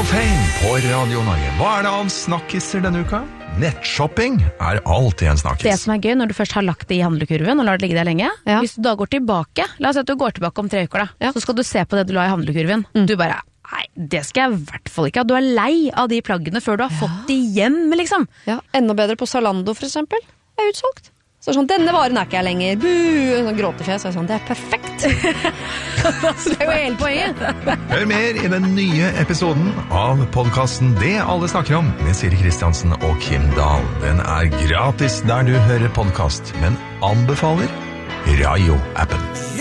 of Fame på Radio Norge. Hva det av snakkiser denne uka? Nettshopping alltid en snakkis. Det som gøy når du først har lagt det i handlekurven og lar det ligge der lenge, hvis du da går tilbake, la oss si at du går tilbake om 3 uker da, så skal du se på det du la i handlekurven. Du bare, nei, det skal jeg i hvert fall ikke. Du lei av de plaggene før du har fått de hjem, liksom. Ja, enda bedre på Zalando for eksempel. Det utsolgt. Så sånn, denne varen ikke jeg lenger. Buh, sånn gråtefjes. Sånn, det perfekt. Det jo hele poenget. Hør mer i den nye episoden av podcasten Det alle snakker om med Siri Kristiansen og Kim Dahl. Den gratis der du hører podcast, men anbefaler Rayo-appen.